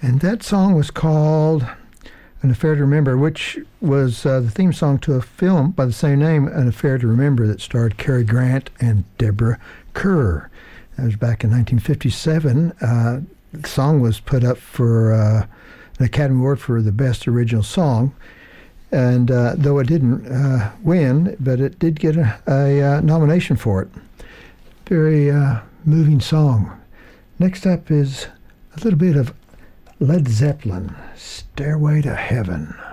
And that song was called An Affair to Remember, which was the theme song to a film by the same name, An Affair to Remember, that starred Cary Grant and Deborah Kerr. That was back in 1957. The song was put up for an Academy Award for the Best Original Song. And though it didn't win, but it did get a nomination for it. Very moving song. Next up is a little bit of Led Zeppelin, Stairway to Heaven.